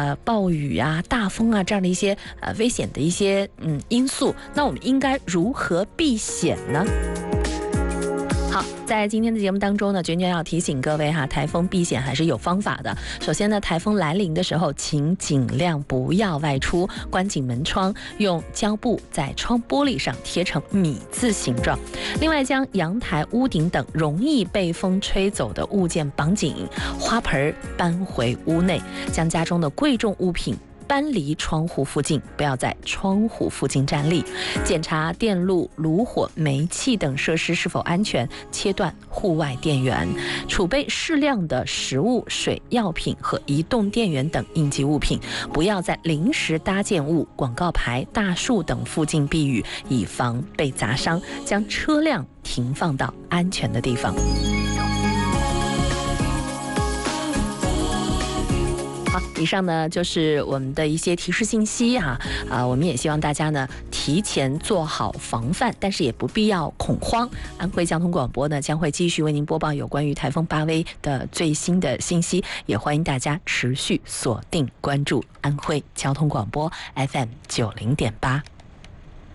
暴雨啊、大风啊这样的一些危险的一些因素，那我们应该如何避险呢？好，在今天的节目当中呢，娟娟要提醒各位哈，台风避险还是有方法的。首先呢，台风来临的时候，请尽量不要外出，关紧门窗，用胶布在窗玻璃上贴成米字形状。另外，将阳台、屋顶等容易被风吹走的物件绑紧，花盆搬回屋内，将家中的贵重物品搬离窗户附近，不要在窗户附近站立。检查电路、炉火、煤气等设施是否安全，切断户外电源，储备适量的食物、水、药品和移动电源等应急物品，不要在临时搭建物、广告牌、大树等附近避雨，以防被砸伤。将车辆停放到安全的地方。以上呢就是我们的一些提示信息哈，我们也希望大家呢提前做好防范，但是也不必要恐慌。安徽交通广播呢将会继续为您播报有关于台风巴威的最新的信息，也欢迎大家持续锁定关注安徽交通广播 FM 90.8。